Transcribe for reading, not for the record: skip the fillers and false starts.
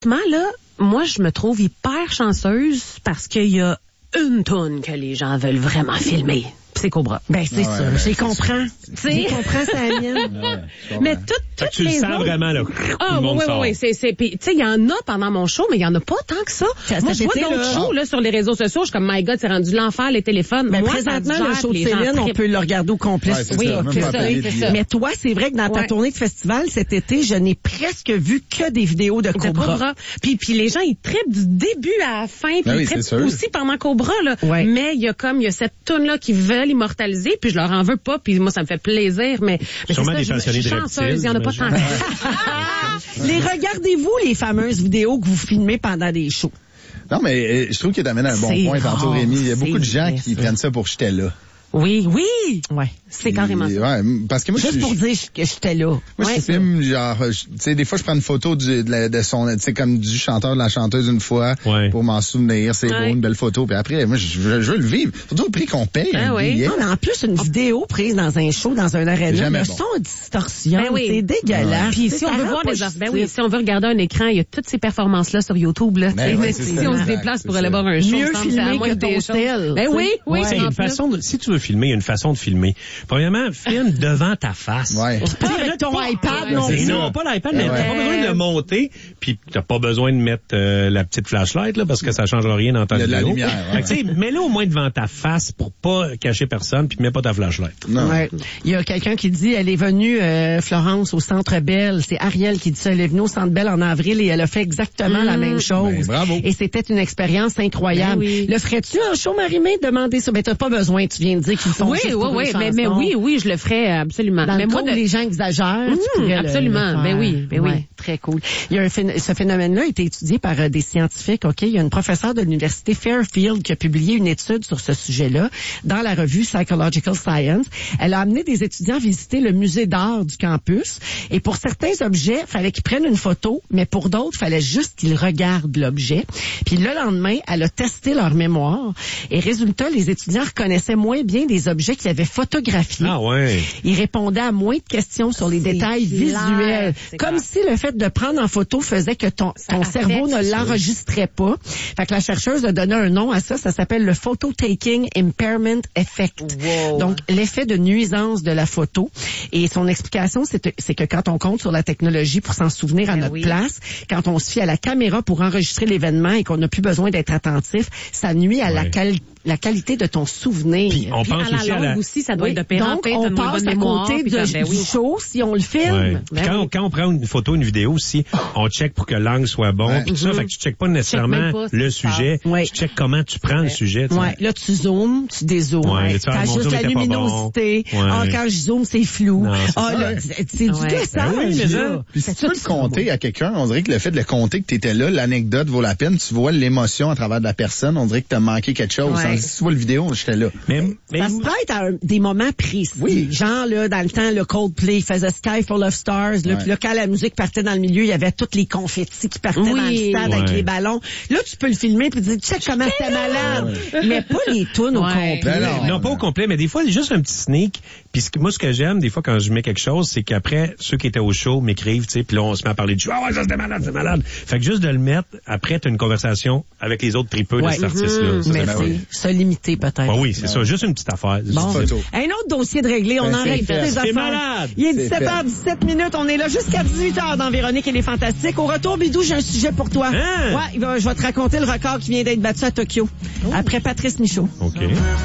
Là, moi, je me trouve hyper chanceuse parce qu'il y a une toune que les gens veulent vraiment filmer. C'est Cobra. Ben, c'est ça. J'y comprends. J'y comprends, c'est la mienne. Mais toutes tu les le sens autres... vraiment, là. Oui. Puis, tu sais, il y en a pendant mon show, mais il y en a pas tant que ça. Moi, je vois d'autres shows, là, sur les réseaux sociaux. Je suis comme, my God, c'est rendu l'enfer, les téléphones. Mais moi, présentement, le show de Céline, on peut le regarder au complet. Ouais, c'est ça. Mais toi, c'est vrai que dans ta tournée de festival cet été, je n'ai presque vu que des vidéos de Cobra. Puis les gens, ils trippent du début à la fin. Puis ils trippent aussi pendant Cobra, là. Ouais. Mais il y a cette toune-là qui veulent immortaliser, puis je leur en veux pas, puis moi, ça me fait plaisir, mais sûrement c'est ça, des passionnés je suis de chanceuse, reptiles, il y en a pas tant que ça. Les regardez-vous, les fameuses vidéos que vous filmez pendant des shows? Non, mais je trouve que t'amènes un bon point tantôt, Rémi. Il y a beaucoup de gens qui prennent ça pour j'étais là. Oui. Ouais. C'est carrément ça. Ouais, parce que moi, juste pour dire que j'étais là. Moi, je filme, genre, tu sais, des fois, je prends une photo de son, tu sais, comme du chanteur, de la chanteuse une fois, pour m'en souvenir. C'est beau, une belle photo. Puis après, moi, je veux le vivre. Surtout au prix qu'on paye. Ah oui. Non, mais en plus, une vidéo prise dans un show, dans un aréna, le son distorsion. C'est dégueulasse. Puis si on veut voir si on veut regarder un écran, il y a toutes ces performances-là sur YouTube, là. Si on se déplace pour aller voir un show, mieux filmé que d'hôtel. Ben oui. C'est une façon si tu veux filmer, il y a une façon de filmer. Premièrement, filme devant ta face. Ouais. Pas avec ton iPad, non. Non, pas l'iPad, mais t'as pas besoin de le monter, puis t'as pas besoin de mettre la petite flashlight, là, parce que ça changera rien dans ta vidéo. Il y a de la lumière. Fait que, tu sais, mets-le au moins devant ta face pour pas cacher personne, puis mets pas ta flashlight. Non. Ouais. Il y a quelqu'un qui dit, elle est venue, Florence, au Centre Bell. C'est Ariel qui dit ça. Elle est venue au Centre Bell en avril et elle a fait exactement la même chose. Ben, bravo. Et c'était une expérience incroyable. Ben oui. Le ferais-tu un show, Marie-Mé? Demander ça. Ben, t'as pas besoin. Tu viens de dire qu'ils font juste pour une chanson. Mais oui, je le ferais absolument. Dans mais le cas où les gens exagèrent, tu pourrais absolument. Ben oui. Très cool. Il y a ce phénomène-là a été étudié par des scientifiques. Ok, il y a une professeure de l'université Fairfield qui a publié une étude sur ce sujet-là dans la revue Psychological Science. Elle a amené des étudiants visiter le musée d'art du campus et pour certains objets, fallait qu'ils prennent une photo, mais pour d'autres, fallait juste qu'ils regardent l'objet. Puis le lendemain, elle a testé leur mémoire et résultat, les étudiants reconnaissaient moins bien des objets qu'ils avaient photographiés. Ah ouais. Ils répondaient à moins de questions sur les détails visuels. Comme si le fait de prendre en photo faisait que ton cerveau ne l'enregistrait pas. Fait que la chercheuse a donné un nom à ça. Ça s'appelle le Photo-Taking Impairment Effect. Wow. Donc, l'effet de nuisance de la photo. Et son explication, c'est que quand on compte sur la technologie pour s'en souvenir à notre place, quand on se fie à la caméra pour enregistrer l'événement et qu'on n'a plus besoin d'être attentif, ça nuit à la qualité de ton souvenir. Puis on pense à la longue aussi, ça doit être de pire en pire. Donc, on passe à côté du show si on le filme. Puis quand on prend une photo, une vidéo aussi, on check pour que l'angle soit bon. Puis tout ça, fait que tu checkes pas nécessairement le sujet. Tu checkes comment tu prends le sujet. Ouais. Là, tu zoomes, tu dézoomes. T'as juste la luminosité. Quand je zoome, c'est flou. C'est du dessin. Puis si tu veux le compter à quelqu'un, on dirait que le fait de le compter que t'étais là, l'anecdote vaut la peine. Tu vois l'émotion à travers de la personne. On dirait que t'as manqué quelque chose. Si tu vois le vidéo, j'étais là. Mais ça se prête à des moments précis. Oui. Genre, là, dans le temps, le Coldplay faisait Sky Full of Stars. Là, puis là, quand la musique partait dans le milieu, il y avait tous les confettis qui partaient dans le stade avec les ballons. Là, tu peux le filmer puis dire, check comment c'était malade. Mais pas les tunes au complet. Non, pas au complet, mais des fois, juste un petit sneak. Puis moi, ce que j'aime, des fois, quand je mets quelque chose, c'est qu'après, ceux qui étaient au show m'écrivent, tu sais, puis là, on se met à parler du show. Ah ouais, ça, c'était malade, c'est malade. Fait que juste de le mettre, après, t'as une conversation avec les autres tripeux de cet artiste-là. Mais c'est se limiter, peut-être. Oui, c'est ça. Juste une petite affaire. Bon. Un autre dossier de régler. On en règle toutes les affaires. Malade. Il est 17h17 minutes. On est là jusqu'à 18h dans Véronique et les Fantastiques. Au retour, Bidou, j'ai un sujet pour toi. Hein? Ouais, je vais te raconter le record qui vient d'être battu à Tokyo. Après Patrice Michaud. OK.